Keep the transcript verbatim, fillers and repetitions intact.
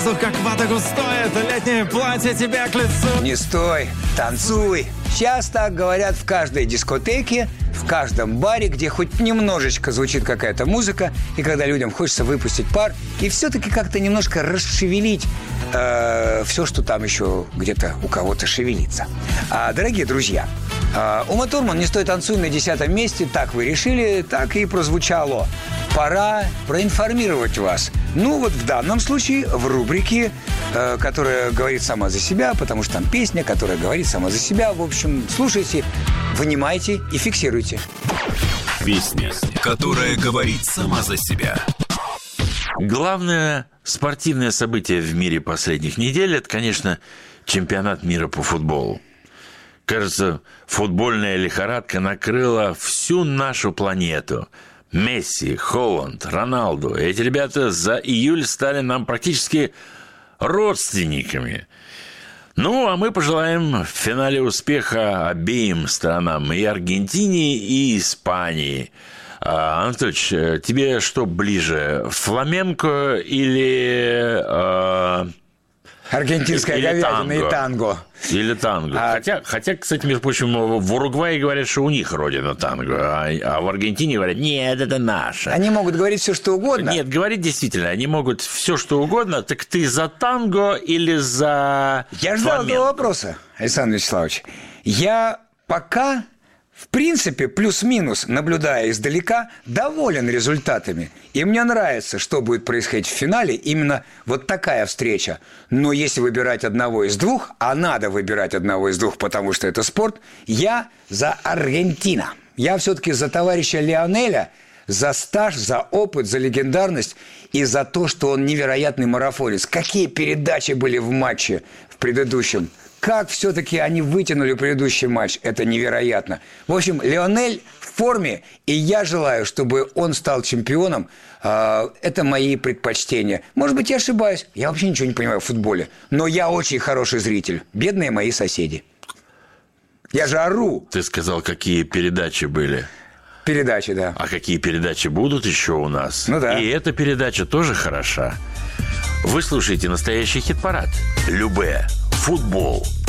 воздух как вата густой, это летнее платье тебе к лицу. Не стой, танцуй. Сейчас так говорят в каждой дискотеке, в каждом баре, где хоть немножечко звучит какая-то музыка, и когда людям хочется выпустить пар, и все-таки как-то немножко расшевелить э, все, что там еще где-то у кого-то шевелится. А, дорогие друзья, э, Ума Турман «Не стой, танцуй» на десятом месте. Так вы решили, так и прозвучало. Пора проинформировать вас. Ну, вот в данном случае в рубрике, э, которая говорит сама за себя, потому что там песня, которая говорит сама за себя. В общем, слушайте, вынимайте и фиксируйте. Песня, которая говорит сама за себя. Главное спортивное событие в мире последних недель – это, конечно, чемпионат мира по футболу. Кажется, футбольная лихорадка накрыла всю нашу планету. Месси, Холланд, Роналду. Эти ребята за июль стали нам практически родственниками. Ну, а мы пожелаем в финале успеха обеим сторонам, и Аргентине, и Испании. А, Анатольевич, тебе что ближе, фламенко или... А... Аргентинская или говядина танго. и танго. Или танго. А... Хотя, хотя, кстати, между прочим, в Уругвае говорят, что у них родина танго, а, а в Аргентине говорят, нет, это наша. Они могут говорить все, что угодно. Нет, говорить действительно, они могут все, что угодно. Так ты за танго или за Я ждал фламенко? этого вопроса, Александр Вячеславович. Я пока... В принципе, плюс-минус, наблюдая издалека, доволен результатами. И мне нравится, что будет происходить в финале, именно вот такая встреча. Но если выбирать одного из двух, а надо выбирать одного из двух, потому что это спорт, я за Аргентину. Я все-таки за товарища Лионеля, за стаж, за опыт, за легендарность и за то, что он невероятный марафонец. Какие передачи были в матче в предыдущем. Как все-таки они вытянули предыдущий матч. Это невероятно. В общем, Лионель в форме, и я желаю, чтобы он стал чемпионом. Это мои предпочтения. Может быть, я ошибаюсь. Я вообще ничего не понимаю в футболе. Но я очень хороший зритель. Бедные мои соседи. Я же ору. Ты сказал, какие передачи были. Передачи, да. А какие передачи будут еще у нас? Ну да. И эта передача тоже хороша. Вы слушаете настоящий хит-парад. Любэ. Футбол.